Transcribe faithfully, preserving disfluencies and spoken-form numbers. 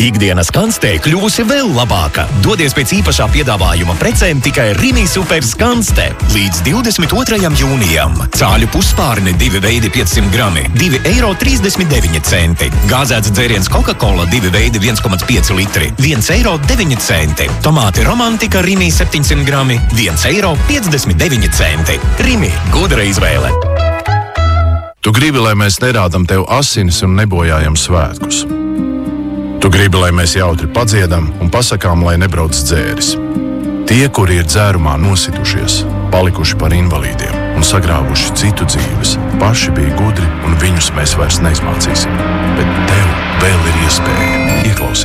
Ikdienas kanstē kļuvusi vēl labāka. Dodies pēc īpašā piedāvājuma precēm tikai Rimi Super Skanste. Līdz divdesmit otrajam jūnijam. Cāļu puspārni divi veidi piecsimt grami, divi eiro trīsdesmit deviņi centi. Gāzēts dzēriens Coca-Cola divi veidi viens komats pieci litri, viens eiro deviņi centi. Tomāti Romantika Rimi septiņsimt grami, viens eiro piecdesmit deviņi centi. Rimi, gudra izvēle. Tu gribi, lai mēs nerādam tev asinis un nebojājam svētkus. Tu gribi, lai mēs jautri padziedam un pasakām, lai nebrauc dzēris. Tie, kuri ir dzērumā nositušies, palikuši par invalīdiem un sagrāvuši citu dzīves, paši bija gudri un viņus mēs vairs neizmācīsim. Bet tev vēl ir iespēja. Ieklausies.